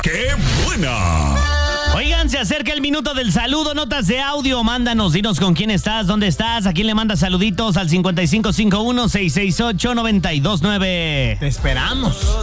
¡Qué buena! Oigan, se acerca el minuto del saludo, notas de audio, mándanos, dinos con quién estás, dónde estás, a quién le mandas saluditos al 5551-668-929. Te esperamos.